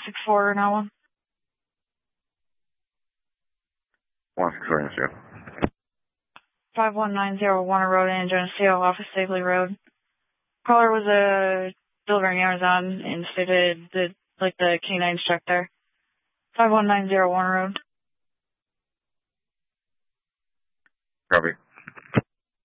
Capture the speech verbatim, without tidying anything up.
six four now one. one six four zero. five one nine zero Warner Road in Geneseo, off of Stabley Road. Caller was a delivering Amazon and stated the like the canine struck there. five one nine zero Warner Road. Copy.